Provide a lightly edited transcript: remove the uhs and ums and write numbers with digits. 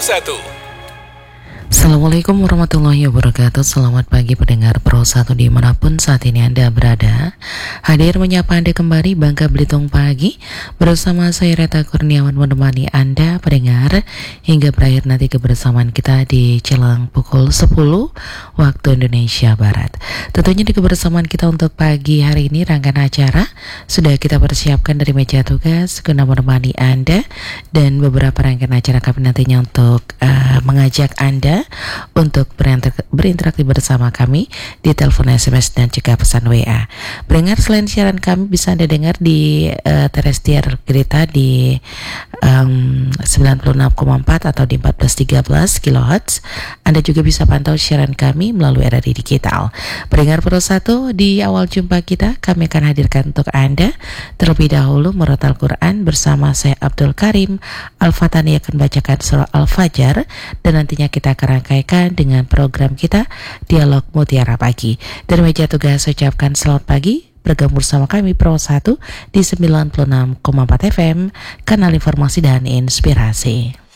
1. Assalamualaikum warahmatullahi wabarakatuh. Selamat pagi pendengar Pro 1 dimanapun saat ini Anda berada. Hadir menyapa Anda kembali Bangka Belitung Pagi bersama saya Reta Kurniawan menemani Anda pendengar hingga berakhir nanti kebersamaan kita di jelang pukul 10 waktu Indonesia Barat. Tentunya di kebersamaan kita untuk pagi hari ini rangkaian acara sudah kita persiapkan dari meja tugas guna menemani Anda dan beberapa rangkaian acara kami nantinya untuk mengajak Anda untuk berinteraksi bersama kami di telepon, SMS, dan juga pesan WA. Pendengar, selain siaran kami bisa Anda dengar di terrestrial kita di 96,4 atau di 1413 kHz. Anda juga bisa pantau siaran kami melalui RRI Digital. Pendengar Pro 1, di awal jumpa kita kami akan hadirkan untuk Anda terlebih dahulu murotal Quran bersama saya Abdul Karim Al-Fatani akan bacakan surah Al-Fajr dan nantinya kita akan rangkaikan dengan program kita Dialog Mutiara Pagi. Dari meja tugas saya ucapkan selamat pagi, bergabung bersama kami Pro 1 di 96,4 FM, kanal informasi dan inspirasi.